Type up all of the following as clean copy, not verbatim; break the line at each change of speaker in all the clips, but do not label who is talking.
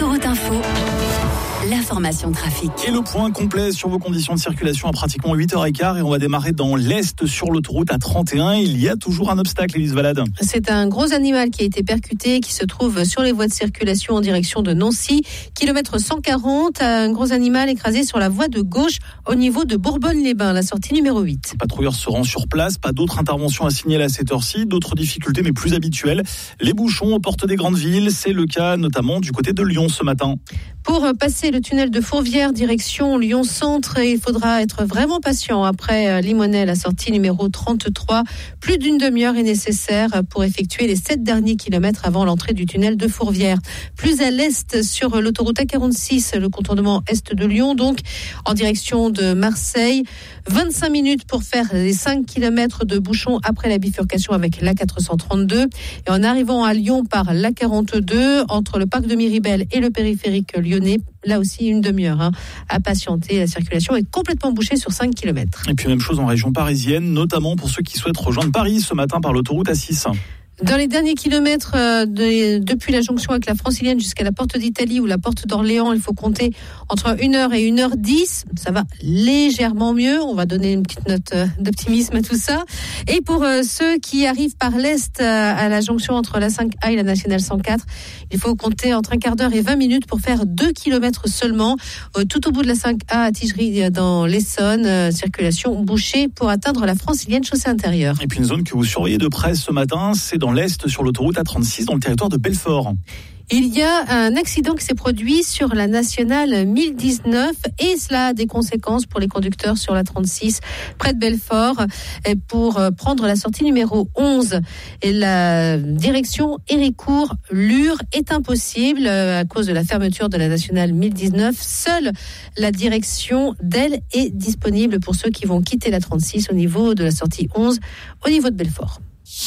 Autoroute Info, l'information trafic.
Et le point complet sur vos conditions de circulation à pratiquement 8h15 et on va démarrer dans l'Est sur l'autoroute A31. Il y a toujours un obstacle, Élise Valade.
C'est un gros animal qui a été percuté, qui se trouve sur les voies de circulation en direction de Nancy. Kilomètre 140, un gros animal écrasé sur la voie de gauche au niveau de Bourbonne-les-Bains, la sortie numéro 8.
Le patrouilleur se rend sur place, pas d'autres interventions à signaler à cette heure-ci, d'autres difficultés mais plus habituelles. Les bouchons aux portes des grandes villes, c'est le cas notamment du côté de Lyon ce matin.
Pour passer le tunnel de Fourvière, direction Lyon-Centre, il faudra être vraiment patient. Après Limonest, la sortie numéro 33, plus d'une demi-heure est nécessaire pour effectuer les 7 derniers kilomètres avant l'entrée du tunnel de Fourvière. Plus à l'est, sur l'autoroute A46, le contournement est de Lyon, donc en direction de Marseille. 25 minutes pour faire les 5 kilomètres de bouchons après la bifurcation avec l'A432. Et en arrivant à Lyon par l'A42, entre le parc de Miribel et le périphérique lyonnais, là aussi une demi-heure à patienter. La circulation est complètement bouchée sur 5 km.
Et puis même chose en région parisienne, notamment pour ceux qui souhaitent rejoindre Paris ce matin par l'autoroute A6.
Dans les derniers kilomètres, depuis la jonction avec la Francilienne jusqu'à la porte d'Italie ou la porte d'Orléans, il faut compter entre 1h et 1h10. Ça va légèrement mieux. On va donner une petite note d'optimisme à tout ça. Et pour ceux qui arrivent par l'Est à la jonction entre la 5A et la Nationale 104, il faut compter entre un quart d'heure et 20 minutes pour faire 2 kilomètres seulement. Tout au bout de la 5A à Tigerie dans l'Essonne, circulation bouchée pour atteindre la Francilienne chaussée intérieure.
Et puis une zone que vous surveillez de près ce matin, c'est dans l'Est sur l'autoroute A36 dans le territoire de Belfort.
Il y a un accident qui s'est produit sur la nationale 1019 et cela a des conséquences pour les conducteurs sur la 36 près de Belfort pour prendre la sortie numéro 11. Et la direction Héricourt-Lure est impossible à cause de la fermeture de la nationale 1019. Seule la direction d'elle est disponible pour ceux qui vont quitter la 36 au niveau de la sortie 11 au niveau de Belfort.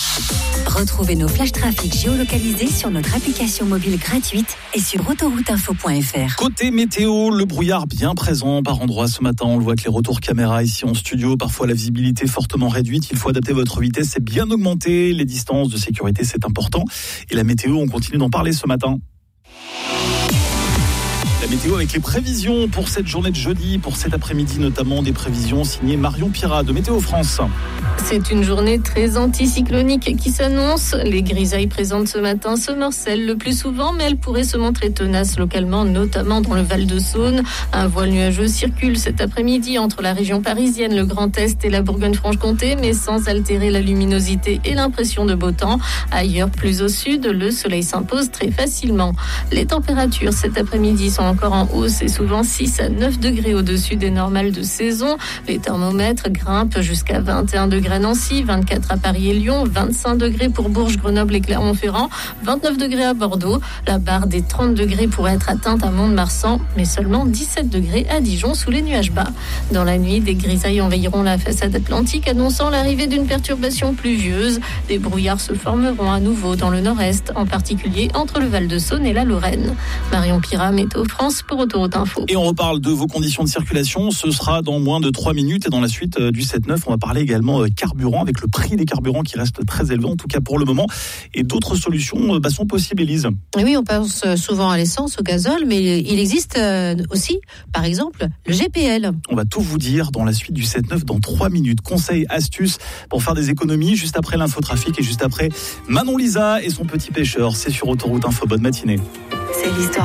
Retrouvez nos flashs trafic géolocalisés sur notre application mobile gratuite et sur autorouteinfo.fr.
Côté météo, le brouillard bien présent par endroits ce matin. On le voit avec les retours caméra ici en studio. Parfois la visibilité fortement réduite. Il faut adapter votre vitesse, c'est bien augmenté. Les distances de sécurité, c'est important. Et la météo, on continue d'en parler ce matin. La météo avec les prévisions pour cette journée de jeudi, pour cet après-midi notamment, des prévisions signées Marion Pirat de Météo France.
C'est une journée très anticyclonique qui s'annonce. Les grisailles présentes ce matin se morcellent le plus souvent, mais elles pourraient se montrer tenaces localement, notamment dans le Val-de-Saône. Un voile nuageux circule cet après-midi entre la région parisienne, le Grand Est et la Bourgogne-Franche-Comté, mais sans altérer la luminosité et l'impression de beau temps. Ailleurs, plus au sud, le soleil s'impose très facilement. Les températures cet après-midi sont encore en hausse et souvent 6 à 9 degrés au-dessus des normales de saison. Les thermomètres grimpent jusqu'à 21 degrés à Nancy, 24 à Paris et Lyon, 25 degrés pour Bourges, Grenoble et Clermont-Ferrand, 29 degrés à Bordeaux. La barre des 30 degrés pourrait être atteinte à Mont-de-Marsan, mais seulement 17 degrés à Dijon sous les nuages bas. Dans la nuit, des grisailles envahiront la façade atlantique, annonçant l'arrivée d'une perturbation pluvieuse. Des brouillards se formeront à nouveau dans le nord-est, en particulier entre le Val-de-Saône et la Lorraine. Marion Pirat, Météo France pour Autoroute Info.
Et on reparle de vos conditions de circulation. Ce sera dans moins de 3 minutes. Et dans la suite du 7-9, on va parler également carburant, avec le prix des carburants qui reste très élevé, en tout cas pour le moment. Et d'autres solutions sont possibles, Élise.
Oui, on pense souvent à l'essence, au gazole, mais il existe aussi, par exemple, le GPL.
On va tout vous dire dans la suite du 7-9 dans 3 minutes. Conseils, astuces pour faire des économies juste après l'infotrafic et juste après Manon Lisa et son petit pêcheur. C'est sur Autoroute Info. Bonne matinée.
C'est l'histoire.